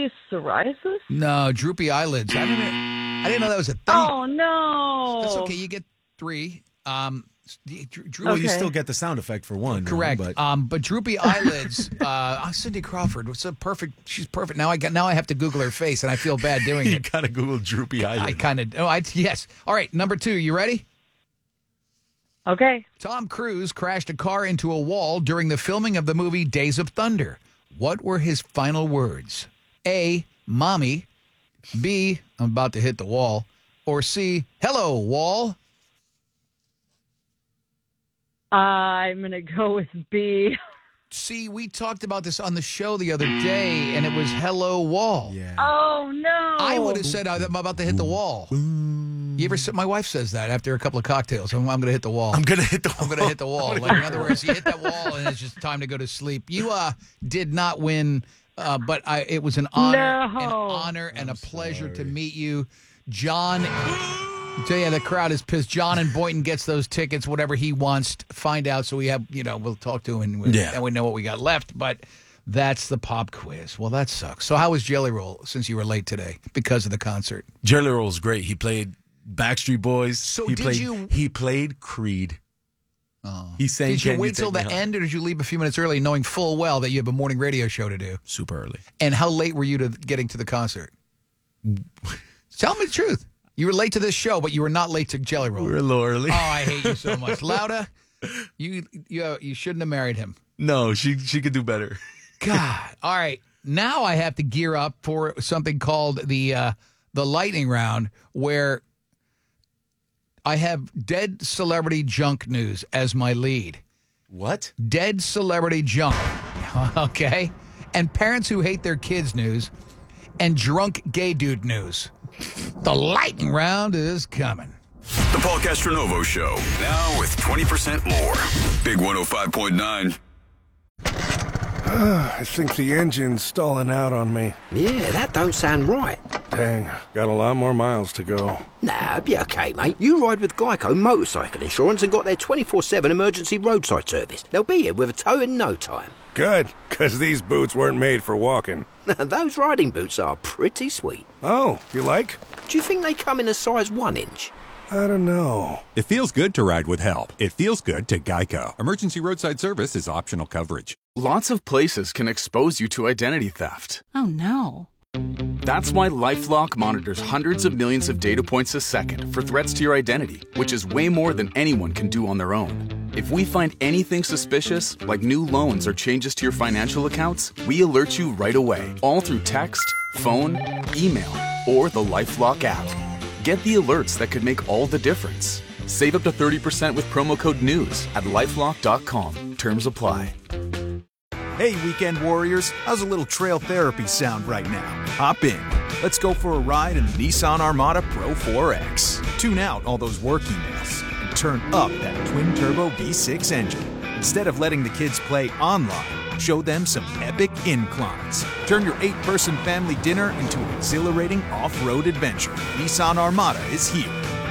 be psoriasis? No, droopy eyelids. I didn't know that was a thing. Oh, no. That's okay. You get 3. Well, you still get the sound effect for one. Correct. But droopy eyelids. Cindy Crawford was so perfect. She's perfect. Now I have to Google her face, and I feel bad doing You it. gotta Google droopy eyelids. I kind of. Yes. All right. Number 2. You ready? Okay. Tom Cruise crashed a car into a wall during the filming of the movie Days of Thunder. What were his final words? A, mommy. B, I'm about to hit the wall. Or C, hello, wall. I'm going to go with B. See, we talked about this on the show the other day, and it was hello, wall. Yeah. Oh, no. I would have said I'm about to hit the wall. You ever said, my wife says that after a couple of cocktails. I'm going to hit the wall. I'm going to hit the wall. I'm going to hit the wall. Like, in other words, you hit that wall, and it's just time to go to sleep. You did not win, but it was an honor, and a pleasure to meet you. John, I tell you, the crowd is pissed. John and Boynton gets those tickets, whatever he wants to find out. So we have, we'll talk to him, and we know what we got left. But that's the pop quiz. Well, that sucks. So how was Jelly Roll since you were late today because of the concert? Jelly Roll's great. He played Backstreet Boys. So he played Creed. Oh. He sang. Did you wait till the end, or did you leave a few minutes early, knowing full well that you have a morning radio show to do? Super early. And how late were you to getting to the concert? Tell me the truth. You were late to this show, but you were not late to Jelly Roll. We were a little early. Oh, I hate you so much, Lauda. You shouldn't have married him. No, she could do better. God. All right. Now I have to gear up for something called the lightning round, where I have dead celebrity junk news as my lead. What? Dead celebrity junk. Okay. And parents who hate their kids news, and drunk gay dude news. The lightning round is coming. The Paul Castronovo Show, now with 20% more. Big 105.9. I think the engine's stalling out on me. Yeah, that don't sound right. Dang, got a lot more miles to go. Nah, be okay, mate. You ride with Geico Motorcycle Insurance and got their 24/7 emergency roadside service. They'll be here with a tow in no time. Good, because these boots weren't made for walking. Those riding boots are pretty sweet. Oh, you like? Do you think they come in a size 1 inch? I don't know. It feels good to ride with help. It feels good to Geico. Emergency roadside service is optional coverage. Lots of places can expose you to identity theft. Oh, no. That's why LifeLock monitors hundreds of millions of data points a second for threats to your identity, which is way more than anyone can do on their own. If we find anything suspicious, like new loans or changes to your financial accounts, we alert you right away, all through text, phone, email, or the LifeLock app. Get the alerts that could make all the difference. Save up to 30% with promo code NEWS at LifeLock.com. Terms apply. Hey, weekend warriors, how's a little trail therapy sound right now? Hop in. Let's go for a ride in the Nissan Armada Pro 4X. Tune out all those work emails and turn up that twin-turbo V6 engine. Instead of letting the kids play online, show them some epic inclines. Turn your 8-person family dinner into an exhilarating off-road adventure. Nissan Armada is here.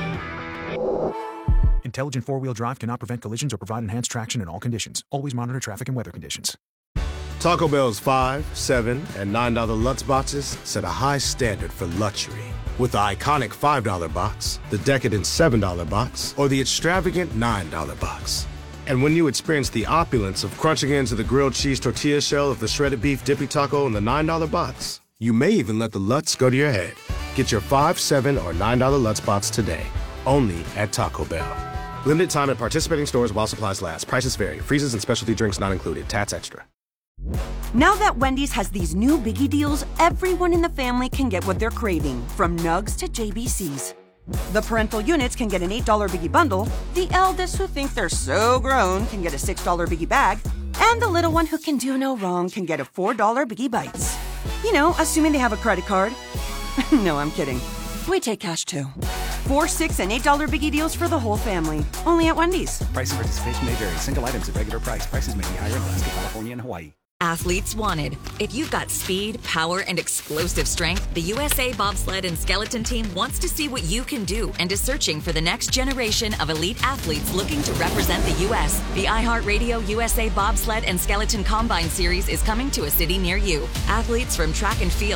Intelligent four-wheel drive cannot prevent collisions or provide enhanced traction in all conditions. Always monitor traffic and weather conditions. Taco Bell's $5, $7, and $9 Lutz boxes set a high standard for luxury. With the iconic $5 box, the decadent $7 box, or the extravagant $9 box. And when you experience the opulence of crunching into the grilled cheese tortilla shell of the shredded beef dippy taco in the $9 box, you may even let the Lutz go to your head. Get your $5, $7, or $9 Lutz box today, only at Taco Bell. Limited time at participating stores while supplies last. Prices vary. Freezes and specialty drinks not included. Tats extra. Now that Wendy's has these new biggie deals, everyone in the family can get what they're craving, from nugs to JBCs. The parental units can get an $8 biggie bundle, the eldest who think they're so grown can get a $6 biggie bag, and the little one who can do no wrong can get a $4 biggie bites. You know, assuming they have a credit card. No, I'm kidding. We take cash too. 4, 6, and $8 biggie deals for the whole family. Only at Wendy's. Price and participation may vary. Single items at regular price. Prices may be higher in Alaska, California, and Hawaii. Athletes wanted. If you've got speed, power, and explosive strength, the USA Bobsled and Skeleton Team wants to see what you can do and is searching for the next generation of elite athletes looking to represent the U.S. The iHeartRadio USA Bobsled and Skeleton Combine Series is coming to a city near you. Athletes from track and field,